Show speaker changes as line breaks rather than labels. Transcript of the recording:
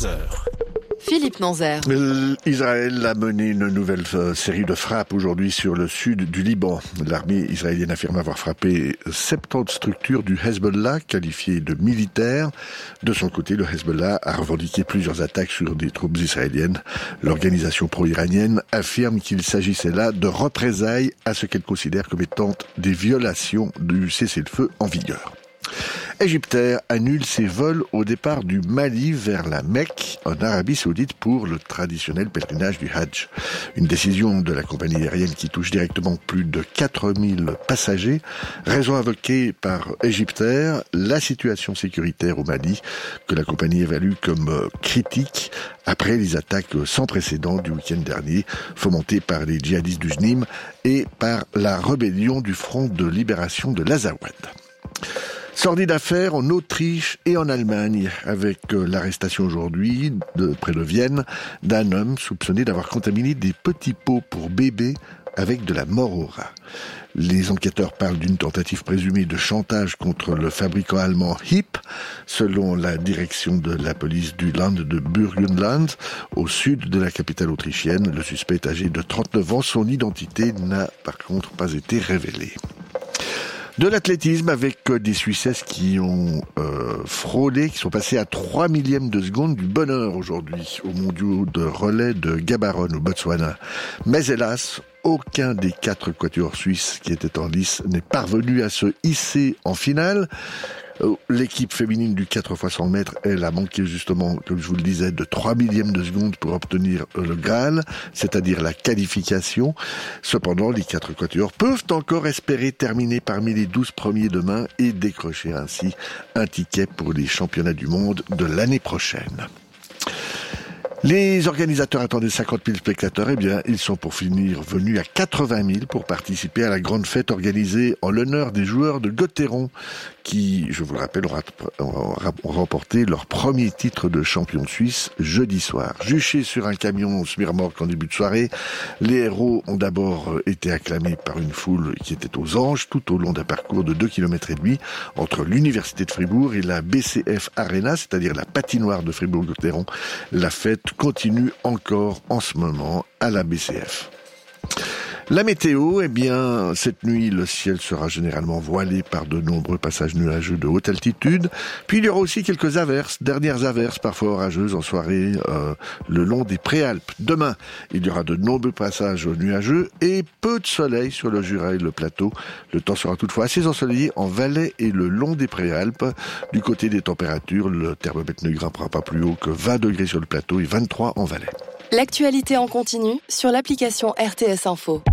heures.
Philippe Nanzer.
Israël a mené une nouvelle série de frappes aujourd'hui sur le sud du Liban. L'armée israélienne affirme avoir frappé 70 structures du Hezbollah, qualifiées de militaires. De son côté, le Hezbollah a revendiqué plusieurs attaques sur des troupes israéliennes. L'organisation pro-iranienne affirme qu'il s'agissait là de représailles à ce qu'elle considère comme étant des violations du cessez-le-feu en vigueur. Égyptair annule ses vols au départ du Mali vers la Mecque, en Arabie Saoudite, pour le traditionnel pèlerinage du Hajj. Une décision de la compagnie aérienne qui touche directement plus de 4000 passagers. Raison invoquée par Égyptair, la situation sécuritaire au Mali, que la compagnie évalue comme critique après les attaques sans précédent du week-end dernier, fomentées par les djihadistes du JNIM et par la rébellion du Front de libération de l'Azawad. Sordide affaire en Autriche et en Allemagne, avec l'arrestation aujourd'hui, près de Vienne, d'un homme soupçonné d'avoir contaminé des petits pots pour bébés avec de la morora. Les enquêteurs parlent d'une tentative présumée de chantage contre le fabricant allemand HIP, selon la direction de la police du Land de Burgenland, au sud de la capitale autrichienne. Le suspect est âgé de 39 ans. Son identité n'a par contre pas été révélée. De l'athlétisme avec des Suissesses qui ont frôlé, qui sont passés à 3 millièmes de seconde du bonheur aujourd'hui aux mondiaux de relais de Gaborone au Botswana. Mais hélas, aucun des 4 quatuors suisses qui étaient en lice n'est parvenu à se hisser en finale. L'équipe féminine du 4x100 mètres, elle a manqué justement, comme je vous le disais, de 3 millièmes de seconde pour obtenir le Graal, c'est-à-dire la qualification. Cependant, les 4 quatuors peuvent encore espérer terminer parmi les 12 premiers demain et décrocher ainsi un ticket pour les championnats du monde de l'année prochaine. Les organisateurs attendaient 50 000 spectateurs. Eh bien, ils sont pour finir venus à 80 000 pour participer à la grande fête organisée en l'honneur des joueurs de Gotteron qui, je vous le rappelle, ont remporté leur premier titre de champion de Suisse jeudi soir. Juchés sur un camion semi-remorque en début de soirée, les héros ont d'abord été acclamés par une foule qui était aux anges tout au long d'un parcours de 2,5 km entre l'Université de Fribourg et la BCF Arena, c'est-à-dire la patinoire de Fribourg-Gotteron. La fête continue encore en ce moment à la BCF. La météo, eh bien, cette nuit, le ciel sera généralement voilé par de nombreux passages nuageux de haute altitude. Puis il y aura aussi quelques averses, dernières averses, parfois orageuses en soirée, le long des Préalpes. Demain, il y aura de nombreux passages nuageux et peu de soleil sur le Jura et le plateau. Le temps sera toutefois assez ensoleillé en Valais et le long des Préalpes. Du côté des températures, le thermomètre ne grimpera pas plus haut que 20 degrés sur le plateau et 23 en Valais.
L'actualité en continu sur l'application RTS Info.